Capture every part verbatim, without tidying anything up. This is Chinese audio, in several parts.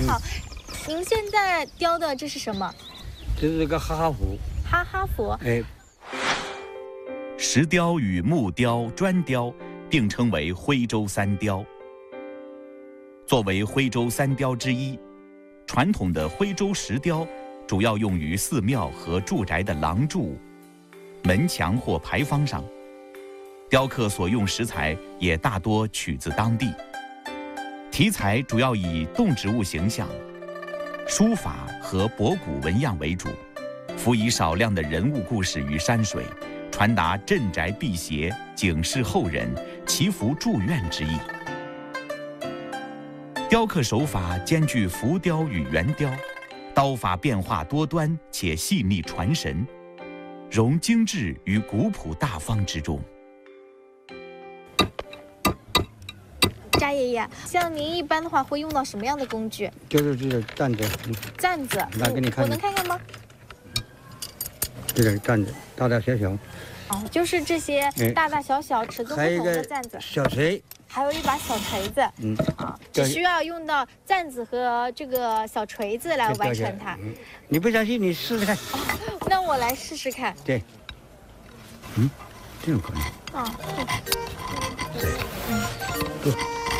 好，您现在雕的这是什么？ 这是个哈哈佛。 哈哈佛。 哎， 石雕与木雕、砖雕并称为徽州三雕。作为徽州三雕之一，传统的徽州石雕主要用于寺庙和住宅的廊柱、门墙或牌坊上。雕刻所用石材也大多取自当地，题材主要以动植物形象、书法和博古纹样为主，辅以少量的人物故事与山水，传达镇宅辟邪、警示后人、祈福祝愿之意。雕刻手法兼具浮雕与圆雕，刀法变化多端且细腻传神，融精致于古朴大方之中。 扎爷爷，像您一般的话会用到什么样的工具？ 就是这个担子。 担子。 来给你看看。 我能看看吗？ 这个担子，大大小小。 哦，就是这些大大小小、尺寸不同的担子。 小锤。 还有一把小锤子。嗯。啊，只需要用到担子和这个小锤子来完成它。 嗯、你不相信，你试试看。 哦、那我来试试看。 对。嗯，这种可能。 啊。 对。嗯。对。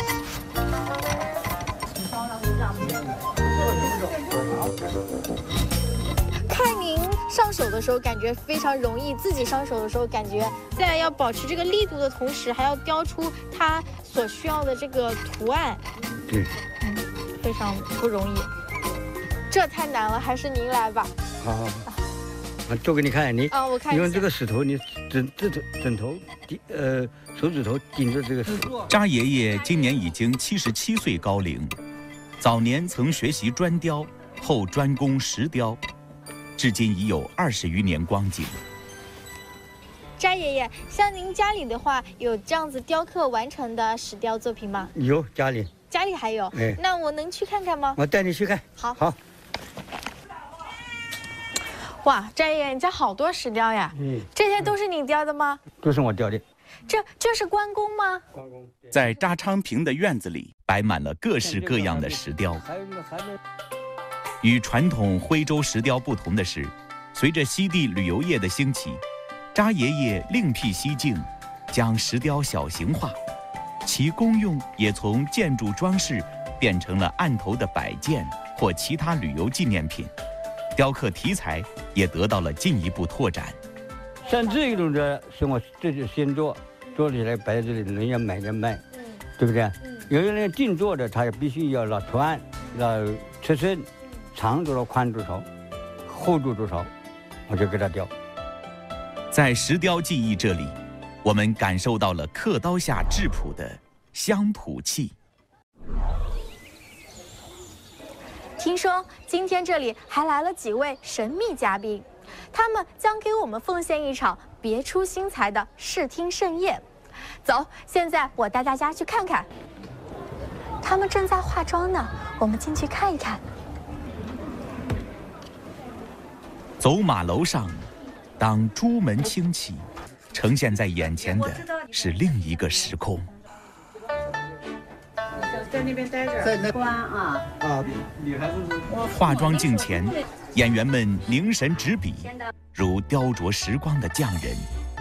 看您上手的时候感觉非常容易，自己上手的时候感觉在要保持这个力度的同时，还要雕出它所需要的这个图案， 对， 嗯，非常不容易。这太难了，还是您来吧。 好好好，我做给你看，你啊，我看用这个石头，你枕这头枕头顶呃手指头顶着这个石头。 扎爷爷今年已经七十七岁高龄，早年曾学习砖雕，后专攻石雕。至今已有二十余年光景。 扎爷爷，像您家里的话，有这样子雕刻完成的石雕作品吗？ 有，家里。 家里还有？哎，那我能去看看吗？ 我带你去看。 好。 好。 哇，扎爷爷，你家好多石雕呀！嗯，这些都是你雕的吗？ 都是我雕的。 这这是关公吗？ 关公。 在扎昌平的院子里，摆满了各式各样的石雕。与传统徽州石雕不同的是，随着西地旅游业的兴起，扎爷爷另辟蹊径，将石雕小型化，其功用也从建筑装饰变成了案头的摆件或其他旅游纪念品，雕刻题材也得到了进一步拓展。 像这种的是我自己先做，做起来摆在这里，人家买着卖，嗯，对不对？嗯，有的人定做的，他也必须要拿图案，要尺寸。长多少，宽多少，厚度多少，我就给它雕。 在石雕技艺这里，我们感受到了刻刀下质朴的乡土气。 听说今天这里还来了几位神秘嘉宾，他们将给我们奉献一场别出心裁的视听盛宴。走，现在我带大家去看看。他们正在化妆呢，我们进去看一看。 走马楼上，当朱门轻启，呈现在眼前的是另一个时空。 在那边待着，在那关啊啊！ 女孩子化妆镜前，演员们凝神执笔，如雕琢时光的匠人。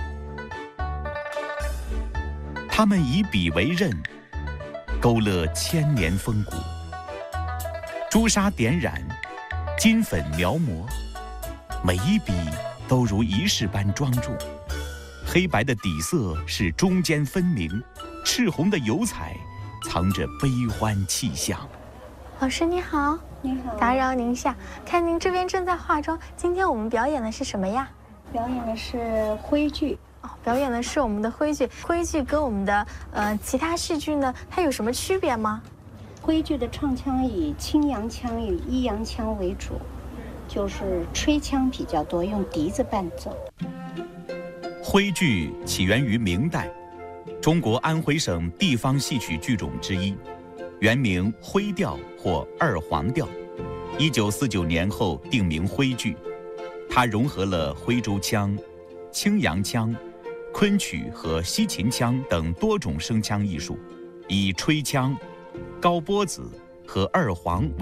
他们以笔为刃，勾勒千年风骨。朱砂点染，金粉描摹。每一笔都如仪式般庄重，黑白的底色是中间分明，赤红的油彩藏着悲欢气象。 老师你好， 你好， 打扰您一下，看您这边正在化妆，今天我们表演的是什么呀？ 表演的是徽剧。 哦，表演的是我们的徽剧。徽剧跟我们的呃其他戏剧呢，它有什么区别吗？ 徽剧的唱腔以清阳腔与抑扬腔为主。就是吹腔比较多，用笛子伴奏。 徽剧起源于明代，中国安徽省地方戏曲剧种之一，原名徽调或二黄调，一九四九年后定名徽剧。它融合了徽州腔、青阳腔、昆曲和西秦腔等多种声腔艺术，以吹腔、高波子和二黄